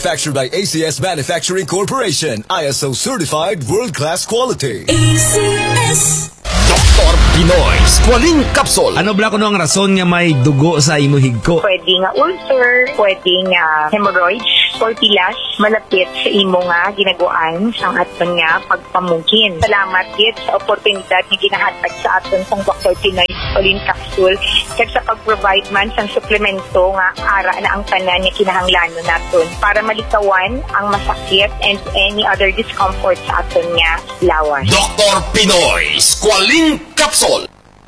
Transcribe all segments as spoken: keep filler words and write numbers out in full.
Manufactured by A C S Manufacturing Corporation, I S O certified world-class quality. A C S Doktor Pinoy Squalene Capsule. Ano bla ko no ang rason nga may dugo sa imuhig ko? Pwede nga ulcer, pwede nga hemorrhoids, or pilas, malapit sa imo nga ginaguan sang aton nga pagpamungkin. Salamat gid sa oportunidad nga ginahatag sa aton sang Doktor Pinoy Squalene Capsule kag sa pag-provide man sang suplemento nga ara na ang tanan nga kinahanglanon naton para malikawan ang masakit and any other discomfort sa aton nga lawas. Doktor Pinoy Squalene Capsule.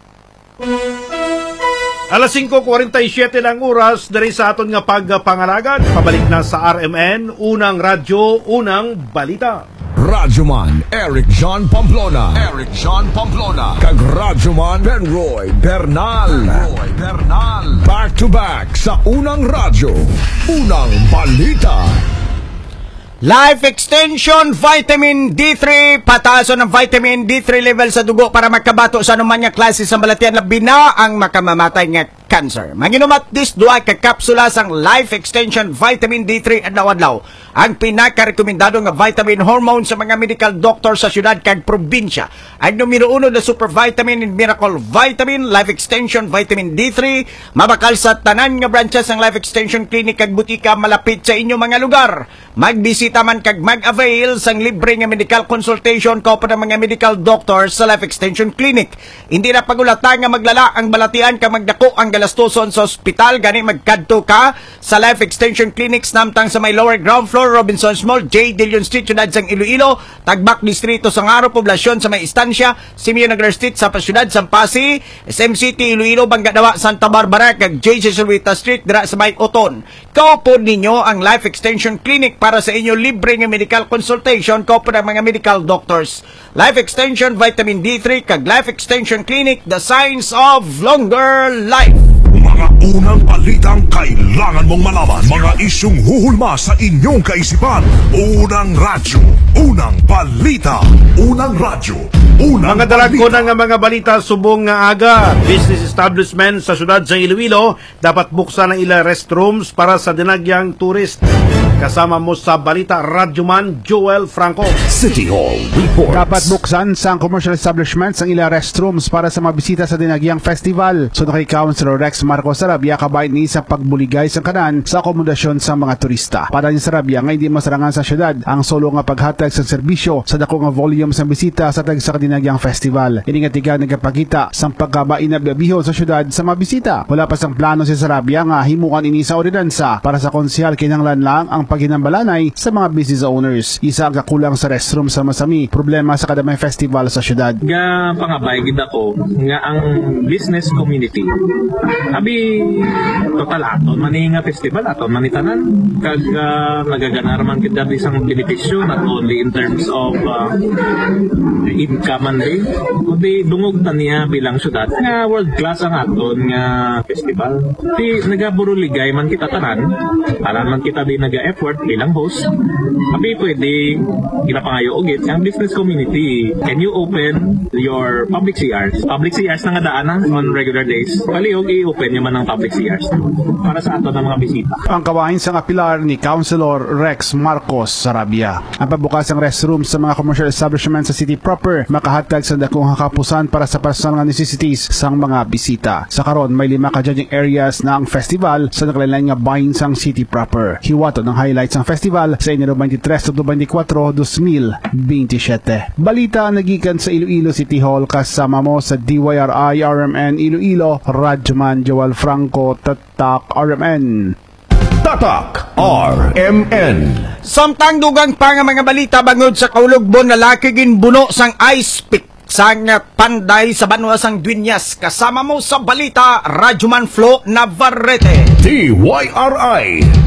Alas singko kuwarenta y siyete lang oras dari sa aton nga pagpangalagan. Pabalik na sa R M N, unang radyo, unang balita. Radyoman Eric John Pamplona. Eric John Pamplona. Kag Radyoman Benroy Bernal. Benroy Bernal. Back to back sa unang radyo, unang balita. Life Extension Vitamin D three. Pataason ng vitamin D three level sa dugo para magkabato sa anuman nga klase sa balatian labi na ang makamamatay nga cancer. Manginumat dis duay ka kapsula sang Life Extension Vitamin D three adlaw-adlaw. Ang pinaka-rekomendado nga vitamin hormone sa mga medical doctor sa syudad kag probinsya. Ang numero uno na super vitamin and miracle vitamin Life Extension Vitamin D three mabakal sa tanan nga branches ng Life Extension Clinic kag butika malapit sa inyo mga lugar. Magbisita man kag mag-avail sang libre nga medical consultation kaupo ng mga medical doctors sa Life Extension Clinic. Hindi na pagulatan nga maglala ang balatian kag magdako ang galastoson sa ospital gani magkadto ka sa Life Extension Clinics namtang sa may lower ground floor Robinsons Mall, J. Dillon Street, syudad sang Iloilo, Tagbak Distrito sa Ngaro, poblasyon sa may Istansya, Simeon Naglar Street sa syudad Sampasi, S M City, Iloilo, Bangadawa, Santa Barbara, kag J. Jesuita Street, dira sa may Oton. Kaupo ninyo ang Life Extension Clinic para sa inyo libre nga medical consultation kaupo ng mga medical doctors. Life Extension Vitamin D three kag Life Extension Clinic, the science of longer life. Mga unang balitang kailangan mong malaman. Mga isyong huhulma sa inyong kaisipan. Unang radyo, unang balita. Unang radyo, unang Mga dalag ko balita. ng mga balita subong nga aga. Business establishment sa syudad sa Iloilo dapat buksan ang ila restrooms para sa dinagyang turist. Kasama mo sa balita, Radyoman Joel Franco. City Hall Report. Dapat buksan sa commercial establishments ang ilang restrooms para sa mabisita sa Dinagyang Festival. So kay Councilor Rex Marcos Sarabia kabayan ni sa pagbuligay sa kanan sa akomodasyon sa mga turista. Para ni Sarabia nga hindi masarangan sa syudad ang solo nga paghatag sa serbisyo sa dako nga volume sa bisita sa tag sa Dinagyang Festival. Ini nga tiga nagapakita sa pagkabain na biyabiho sa syudad sa mabisita. Wala pa sang plano si Sarabia nga himukan ini sa ordinansa para sa konsyal kinahanglan lang ang paghinambalanay sa mga business owners. Isa ang kakulang sa restroom sa Masami. Problema sa kadamay festival sa syudad. Nga pangabay gid ako nga ang business community. Abi total aton mani nga festival aton manitanan kag uh, nagaganar man gid dapat isang benepisyo not only in terms of uh, income man rin. Kundi dungog ta niya bilang syudad nga world class ang aton nga festival. Di nagaburuligay man kita tanan para man kita di naga-effort bilang host. Abi pwede ginapangayo ugit ang business community. Can you open your public C Rs? Public C Rs na nga daanan on regular days. Kaliog i-open nyo man ang public C Rs para sa ato ng mga bisita. Ang kawain sa nga pilar ni Councilor Rex Marcos Sarabia. Ang pabukas ng restrooms sa mga commercial establishments sa city proper makahatag sa dakong hakapusan para sa personal nga necessities sang mga bisita. Sa karon may lima ka judging areas na ang festival sa nakalain nga bahin sang city proper. Hiwato ng highlights ng festival sa Enero twenty-tres to twenty-four, twenty twenty-seven. Balita nagikan sa Iloilo City Hall kasama mo sa D Y R I R M N Iloilo, Radyoman Joel Franco, Tatak R M N. Tatak R M N. Samtang dugang pa nga mga balita bangod sa kaulugbon na laki ginbuno sang ice pick sang panday sa banwa sang Dueñas. Kasama mo sa balita, Radyoman Flo Navarrete. D Y R I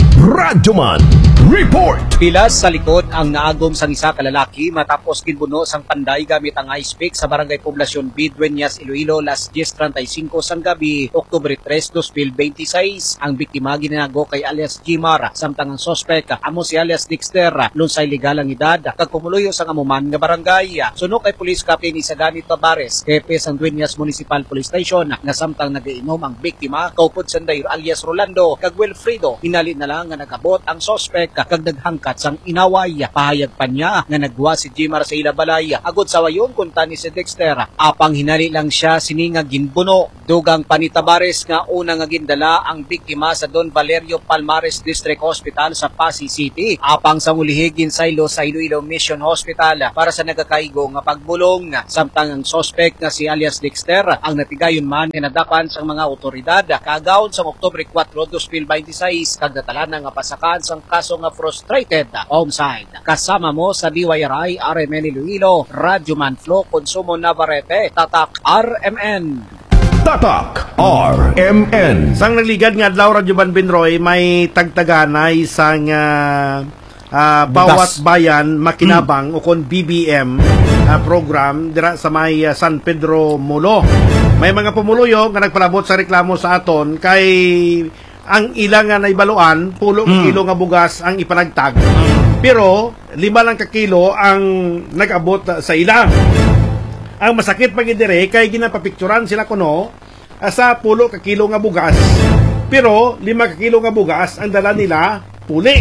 Radyoman Report. Pilas sa likod ang naagom sang isa ka lalaki matapos ginbuno sang panday gamit ang ice pick sa barangay Poblasyon B, Dueñas, Iloilo, las diez treinta-cinco sang gabi, Oktubre tres, twenty twenty-six. Ang biktima ginanago kay alias Jimar, samtang ang sospek amo si alias Dexter, lunsay legal ang edad, kag pumuluyo sang amuman nga barangay. Sunod kay Police Captain Isagani Tabares, hepe sang Dueñas Municipal Police Station, nga samtang nagainom ang biktima, kaupod sanday alias Rolando, kag Wilfredo, hinali na lang nga nagabot ang sospek kag naghangkat sang inaway. Pahayag pa niya nga nagwa si Jimar sa ila balay agod sa wayon kunta ni si Dexter. Apang hinali lang siya sini nga ginbuno. Dugang panitabares nga una nga gindala ang biktima sa Don Valerio Palmares District Hospital sa Pasig City. Apang sa mulihigin saylo sa Iloilo Mission Hospital para sa nagakaigo nga pagbulong. Samtang ang suspect nga si alias Dexter ang natigayon man tinadapan sa mga otoridad kagawon sa Oktubre kwatro, dos mil beintiséis kag natala nga pasakan sang kaso nga frustrated homicide. Kasama mo sa D Y R I R M N Iloilo, Radyo Manflo, Consumo Navarrete, Tatak R M N. Tatak R M N. Sang nagligad nga adlaw Radyo Ban Binroy may tagtaganay sang uh, uh, bawat bayan makinabang mm. o kon B B M uh, program dira sa may uh, San Pedro Mulo. May mga pumuluyo nga nagpalabot sa reklamo sa aton kay ang ilang nga naibaluan pulo mm. kilo nga bugas ang ipanagtag. Pero lima lang ka kilo ang nag-abot uh, sa ilang. Ang masakit pag dire kay ginapapicturan sila kuno uh, sa pulo ka kilo nga bugas. Pero lima ka kilo nga bugas ang dala nila puli.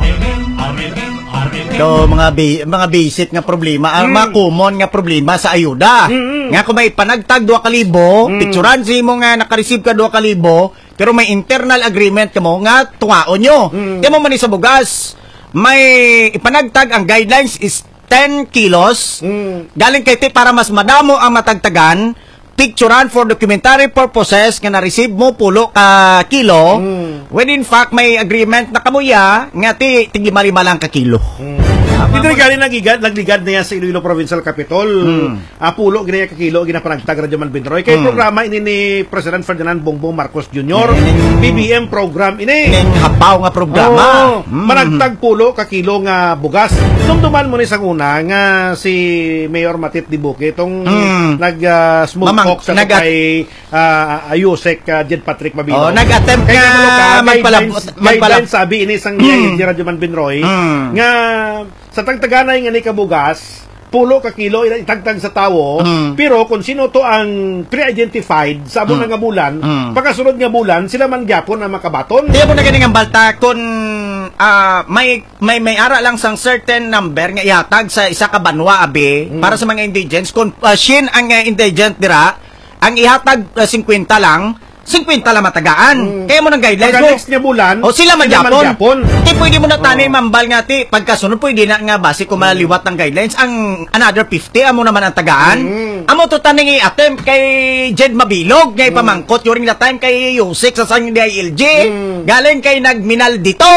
So, mga bi- mga basic nga problema, ang mm. mga common nga problema sa ayuda. Mm-hmm. Nga kung may panagtag dua ka libo, mm. picturan si mo nga naka-receive ka dua ka libo, pero may internal agreement ka mo nga tuwaon nyo. Mm. Di mo man sa bugas, may ipanagtag ang guidelines is ten kilos. Mm. Galing kay ti para mas madamo ang matagtagan, picturean for documentary purposes nga na-receive mo pulo ka kilo, mm. when in fact may agreement na kamuya nga ti tiglimali lang ka kilo. Mm. Dito galing nagigad, nagligad niya sa Iloilo Provincial Capitol. Mm. Uh, pulo ginaya ka kilo ginapanagtag Radyo Man Binroy kay mm. programa ini ni President Ferdinand Bongbong Marcos Junior Mm. B B M program ini. Ning hapaw nga programa. Oh, mm. Managtag pulo ka kilo nga bugas. Dumduman mo ni sa una nga si Mayor Matit Dibuque itong mm. nag uh, smooth Mamang, talk sa nag- kay uh, Ayusek uh, Jed Patrick Mabino. Oh, nag-attempt ka magpalabot guidelines sabi ini sang mm. Radyo Man Binroy mm. nga sa tagtaganay nga ni kabugas pulo ka kilo itagtag sa tawo mm. pero kung sino to ang pre-identified sa abo mm. nga bulan mm. pagkasunod nga bulan sila man gyapon ang makabaton. Di mo na ganing ang balta kung uh, may may may ara lang sang certain number nga ihatag sa isa ka banwa abi mm. para sa mga indigents kung uh, shin ang uh, indigent dira ang ihatag uh, fifty lang fifty lang matagaan. Mm. Kaya mo ng guidelines mo. Next niya bulan, o sila magyapon. Di pwede mo na tanay oh. mambal nga ti. Pagkasunod pwede na nga base kung maliwat ng guidelines. Ang another fifty, amo naman ang tagaan. Mm. Amo to tanay i-attempt kay Jed Mabilog. Ngay mm. pamangkot during the time kay Yusik sa sang D I L G. Mm. Galing kay nagminal dito.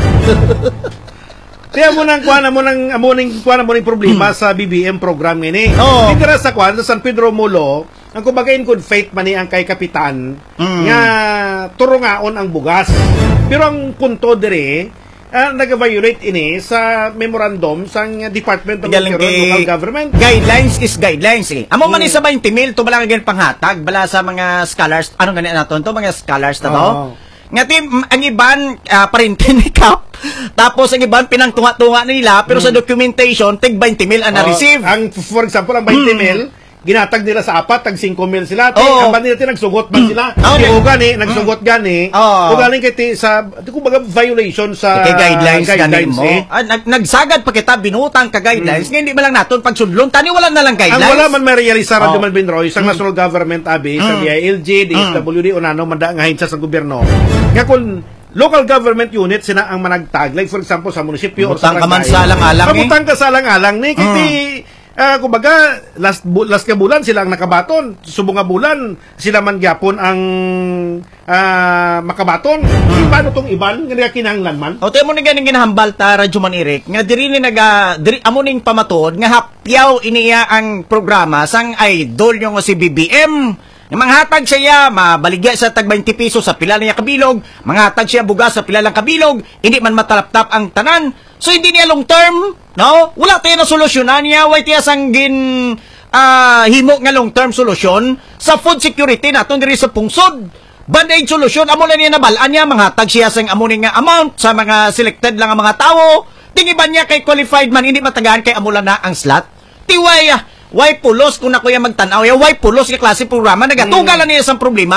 Kaya mo nang kuha na mo nang amo ning kuha na mo ning problema mm. sa B B M program ngini. Oh. Dito sa kuha sa San Pedro Mulo, ang kumbaga in good faith man ni ang kay kapitan mm. nga turungaon ang bugas. Pero ang punto dire uh, nag-violate ini sa memorandum sang Department of Interior Local Government. Guidelines is guidelines eh. Amo man mm. sa twenty mil to bala nga panghatag bala sa mga scholars. Ano gani naton to mga scholars na to? Oh. Nga tim ang iban uh, parente ni Kap. Tapos ang iban pinangtunga-tunga nila pero mm. sa documentation tig twenty mil ang oh, na-receive. Ang for example ang twenty mil ginatag nila sa apat, tag five mil sila. Oh. Ang nila nagsugot man sila. Oh, okay. O gani, nagsugot gani. Oh. O galing kay sa, kung baga violation sa okay, guidelines, guidelines mo. Eh. Ah, nag, nagsagad pa kita, binutang ka guidelines. Mm. Hindi ba lang natin pagsudlon? Tani wala na lang guidelines. Ang wala man ma-realize Radyo Man Binroy, sa mm. National Government Abi, mm. sa D I L G, D S W D, mm. o nano, manda nga hinsa sa gobyerno. Nga kung local government unit sina ang managtag, like for example sa munisipyo o sa barangay. Mabutang ka man salang-alang eh. Mabutang ka salang-alang ni. Kiti, Uh, kumbaga, last, bu- last ka bulan sila ang nakabaton. Subong nga bulan, sila man gyapon ang uh, makabaton. Hmm. Paano tong iban? Nga kinahanglan man? O, tayo mo na ganing ginahambal ta, Radyo Man Eric, nga diri ni naga, diri, amo ning pamatod, nga hapyaw iniya ang programa sang idol nyo nga si B B M. Yung manghatag siya, mabaligya sa tag twenty piso sa pila niya kabilog, manghatag siya bugas sa pila lang kabilog, hindi man matalap-tap ang tanan. So, hindi niya long term, no? Wala tayo na solusyonan niya, wala tayo sanggin uh, himo nga long term solusyon sa food security naton diri sa pungsod. Band-aid solusyon, amo lang niya nabalaan niya, manghatag siya sang amo nga amount sa mga selected lang ang mga tao. Tingiban niya kay qualified man, hindi matagaan kay amo lang na ang slot. Tiwaya, why pulos kung ako yung magtanaw, why pulos yung klase programa, nagatugalan mm. niya sa problema.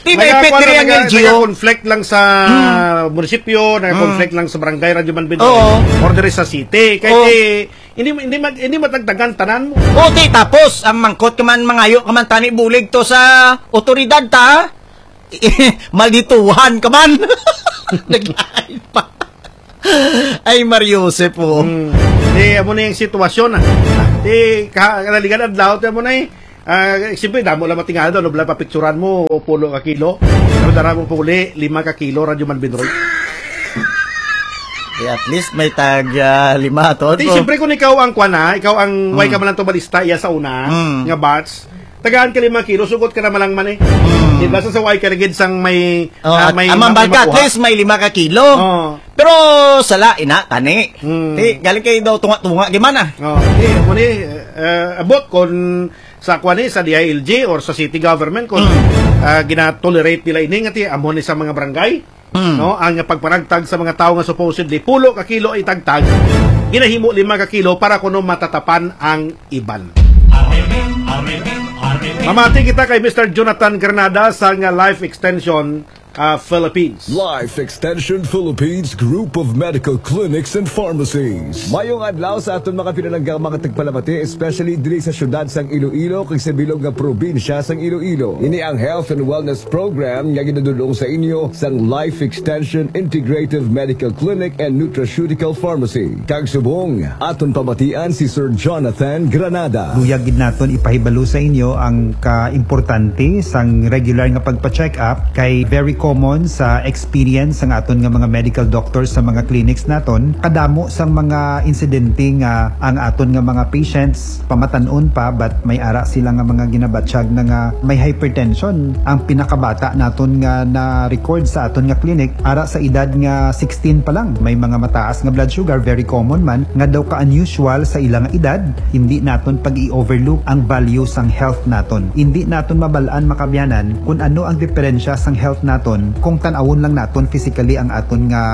Di ba ipit diri ang L G O? Naka-conflict lang sa hmm. munisipyo, naka-conflict hmm. lang sa barangay Radyoman Binroy. Oo. Or diri sa city. Kaya eh, hindi hindi mag, hindi matagdagan tanan mo. O di tapos ang mangkot ka man mangayo ka man tani bulig to sa otoridad ta. Maldituhan ka man. Naglain pa. Ay Mariose po. Hmm. Di amo na yung sitwasyon ah. Di kalaligan adlaw ta mo na eh. Uh, Siyempre, damo lang matingala doon, nobla papicturan mo, pulo ka kilo. Pero dara mo puli, lima ka kilo, Radyoman Binroy. Eh, at least may tag uh, lima to. Di, siyempre kung ikaw ang kwana, ikaw ang mm. way ka man lang to balista, iya sa una, mm. nga bats, tagaan ka lima kilo, sugot ka na malang man eh. Mm. Diba sa way ka nagid sang may... Oh, uh, may amang balka, at least may lima ka kilo. Oh. Pero sala, ina, tani. Mm. Di, galing kayo daw tunga-tunga, gimana? Oh, di, mo ni, uh, abot kung sa kwani sa D I L G or sa city government kung mm. uh, gina-tolerate nila ini ngati amon sa mga barangay mm. no ang pagparagtag sa mga tao nga supposedly pulo ka kilo ay tagtag ginahimo lima ka kilo para kuno matatapan ang iban. Mamati kita kay Mister Jonathan Granada sa nga Life Extension uh, Philippines. Life Extension Philippines Group of Medical Clinics and Pharmacies. Mayong adlaw sa aton mga pinalanggang mga tagpalamati, especially diri sa syudad sang Iloilo kay sa bilog nga probinsya sang Iloilo. Ini ang Health and Wellness Program nga ginadudong sa inyo sang Life Extension Integrative Medical Clinic and Nutraceutical Pharmacy. Kag subong aton pamatian si Sir Jonathan Granada. Luyag gid naton ipahibalo sa inyo ang ka-importante sang regular nga pagpa-check up kay very common sa experience ng aton nga mga medical doctors sa mga clinics naton. Kadamo sa mga insidente nga ang aton nga mga patients pamatanon pa but may ara sila nga mga ginabatsyag na nga may hypertension. Ang pinakabata naton nga na record sa aton nga clinic ara sa edad nga sixteen pa lang. May mga mataas nga blood sugar, very common man nga daw ka unusual sa ilang edad. Hindi naton pag i-overlook ang value sang health naton. Hindi naton mabalaan makabyanan kung ano ang diferensya sang health naton kung tan-awon lang naton physically ang aton nga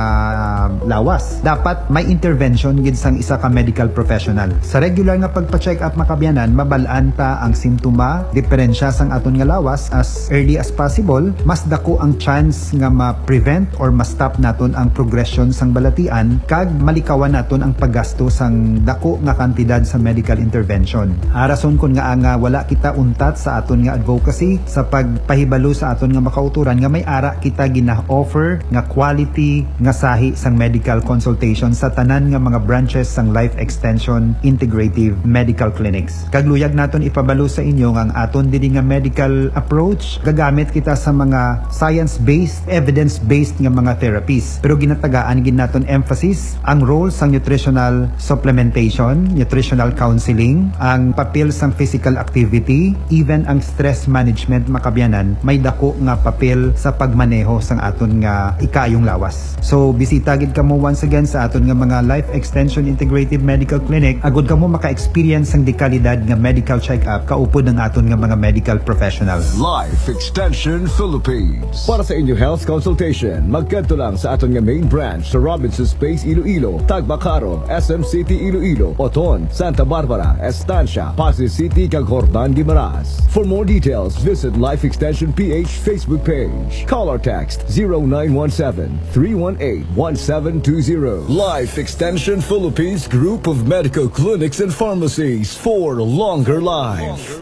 lawas. Dapat may intervention gid sang isa ka medical professional. Sa regular nga pagpa-check up makabyanan, mabalaan ta ang simptoma, diferensya sang aton nga lawas as early as possible. Mas dako ang chance nga ma-prevent or ma-stop naton ang progression sang balatian kag malikawan naton ang paggasto sang dako nga kantidad sa medical intervention. Arason kun nga nga wala kita untat sa aton nga advocacy sa pagpahibalo sa aton nga makauturan nga may ara kita gina-offer nga quality nga sahi sang medical consultation sa tanan nga mga branches sang Life Extension Integrative Medical Clinics. Kagluyag naton ipabalo sa inyo nga ang aton dili nga medical approach gagamit kita sa mga science-based, evidence-based nga mga therapies. Pero ginatagaan gid naton emphasis ang role sang nutritional supplementation, nutritional counseling, ang papel sang physical activity, even ang stress management makabyanan may dako nga papel sa pagmaneho sang aton nga ikayong lawas. So bisita gid kamo once again sa aton nga mga Life Extension Integrative Medical Clinic agud kamo maka-experience sang dekalidad nga medical check-up kaupod ng aton nga mga medical professionals. Life Extension Philippines. Para sa inyo health consultation, magkadto lang sa aton nga main branch sa Robinson Space Iloilo, Tagbacarong, S M City Iloilo, Oton, Santa Barbara, Estancia, Pasig City, kag Hordan Guimaras. For more details, visit Life Extension P H Facebook page. Call or text zero nine one seven, three one eight, one seven two zero. Life Extension Philippines Group of Medical Clinics and Pharmacies for longer life.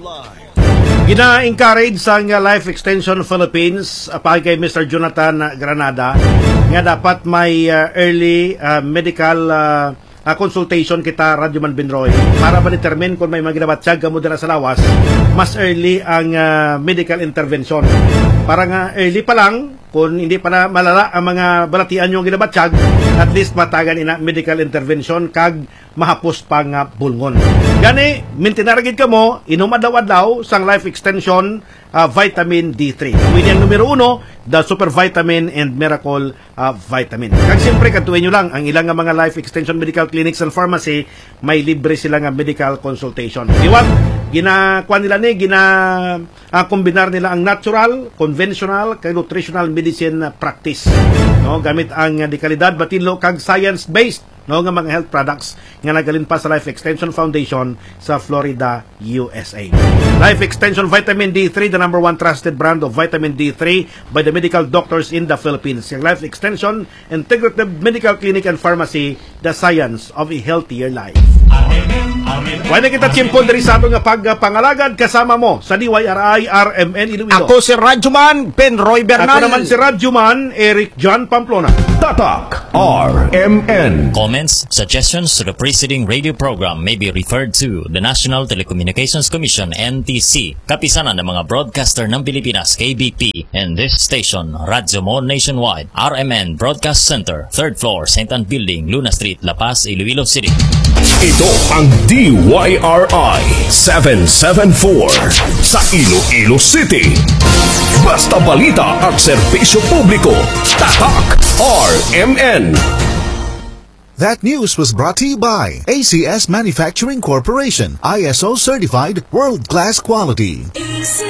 Gina-encourage sa nga Life Extension Philippines apay kay Mister Jonathan Granada nga dapat may uh, early uh, medical uh, uh, consultation kita Radyoman Binroy para ma-determine kung may mga ginabatsyag kamo dira sa lawas mas early ang uh, medical intervention. Para nga early pa lang kung hindi pa na malala ang mga balatian yung ginabatsyag, at least matagan ina medical intervention kag mahapos pa nga bulngon. Gani, mintinaragid ka mo, inom adlaw-adlaw sang Life Extension uh, Vitamin D three. Win yung numero uno, the Super Vitamin and Miracle uh, Vitamin. Kag siyempre, katuwin nyo lang, ang ilang nga mga Life Extension Medical Clinics and Pharmacy, may libre sila nga medical consultation. Iwag, gina, kuha nila ni, gina, uh, kombinar nila ang natural, conventional, kag nutritional medical medicine practice. No, gamit ang uh, dekalidad batinlo kag science-based no nga mga health products nga nagalin pa sa Life Extension Foundation sa Florida, U S A. Life Extension Vitamin D three, the number one trusted brand of vitamin D three by the medical doctors in the Philippines. Yung Life Extension Integrative Medical Clinic and Pharmacy, the science of a healthier life. Pwede kita chimpon diri sa ato nga pagpangalagad kasama mo sa D Y R I R M N Iloilo. Ako si Radyoman Penroy Bernal. Ako naman si Radyoman Eric John Pamplona. Tatak R M N. Comments, suggestions to the preceding radio program may be referred to the National Telecommunications Commission N T C, kapisanan ng mga broadcaster ng Pilipinas K B P, and this station, Radyo Mo Nationwide, R M N Broadcast Center, third floor, Saint Anne Building, Luna Street, La Paz, Iloilo City. Ito ang D Y R I seven seven four sa Iloilo City. Basta balita at serbisyo publiko. Tatak R M N. That news was brought to you by A C S Manufacturing Corporation, I S O certified, world-class quality.